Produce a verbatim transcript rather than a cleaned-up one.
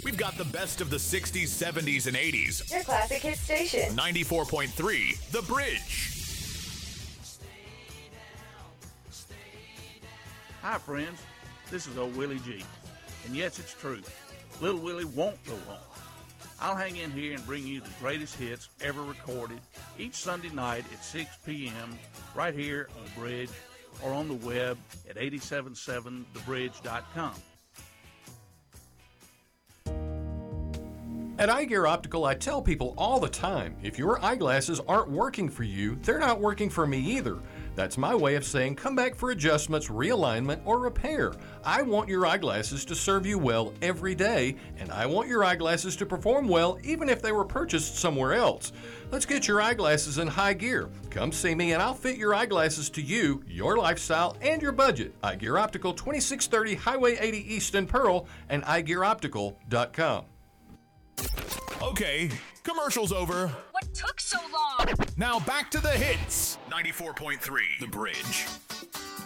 We've got the best of the sixties, seventies, and eighties. Your classic hit station. ninety-four point three, The Bridge. Hi, friends. This is old Willie G. And yes, it's true. Little Willie won't go home. I'll hang in here and bring you the greatest hits ever recorded each Sunday night at six p.m. right here on Bridge or on the web at eight seven seven the bridge dot com. At iGear Optical, I tell people all the time, if your eyeglasses aren't working for you, they're not working for me either. That's my way of saying come back for adjustments, realignment, or repair. I want your eyeglasses to serve you well every day, and I want your eyeglasses to perform well even if they were purchased somewhere else. Let's get your eyeglasses in high gear. Come see me and I'll fit your eyeglasses to you, your lifestyle, and your budget. iGear Optical, twenty-six thirty Highway eighty East in Pearl and i gear optical dot com. Okay, commercial's over. What took so long? Now back to the hits. ninety-four point three, The Bridge.